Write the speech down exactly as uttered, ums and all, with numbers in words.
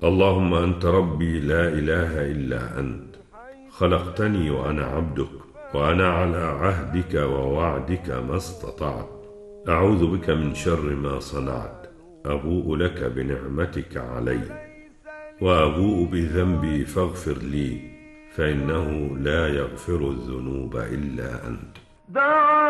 اللهم أنت ربي لا إله إلا أنت، خلقتني وأنا عبدك، وأنا على عهدك ووعدك ما استطعت. أعوذ بك من شر ما صنعت، أبوء لك بنعمتك علي وأبوء بذنبي فاغفر لي، فإنه لا يغفر الذنوب إلا أنت.